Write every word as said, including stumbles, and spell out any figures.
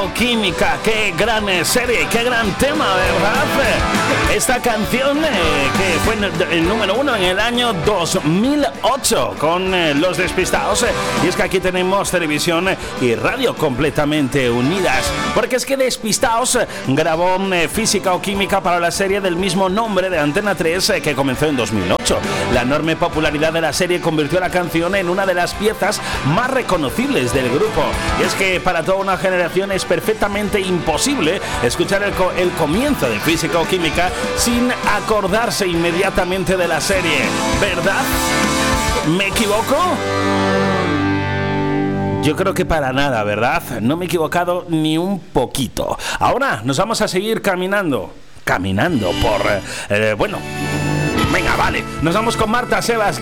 Química, qué gran serie, qué gran tema, ¿verdad? Esta canción eh, que fue el, el número uno en el año dos mil ocho con eh, Los Despistados. Y es que aquí tenemos televisión y radio completamente unidas, porque es que Despistados grabó eh, Física o Química para la serie del mismo nombre de Antena tres eh, que comenzó en dos mil ocho. La enorme popularidad de la serie convirtió a la canción en una de las piezas más reconocibles del grupo. Y es que para toda una generación es perfectamente imposible escuchar el, co- el comienzo de Física o Química sin acordarse inmediatamente de la serie, ¿verdad? ¿Me equivoco? Yo creo que para nada, ¿verdad? No me he equivocado ni un poquito. Ahora nos vamos a seguir caminando, caminando por... Eh, bueno, venga, vale, nos vamos con Marta Sebas.